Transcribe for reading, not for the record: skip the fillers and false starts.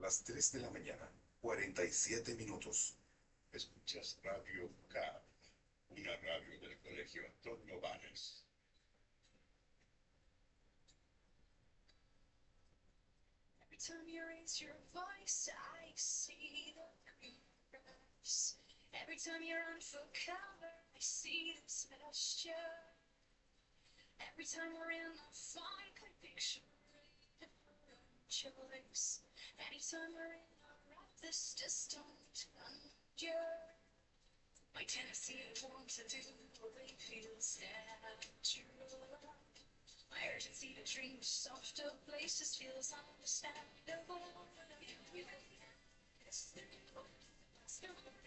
Las 3 de la mañana, 47 minutos. Escuchas Radio K, una radio del Colegio Antonio Vanes. Every time you raise your voice, I see the green grass. Every time you run for cover, I see this pasture. Every time we're in the fight, I picture a different choice. Anytime we're in a rut, this distant endure. My tendency to want to do what they feel natural. My urgency to dream of softer places feels understandable. It's the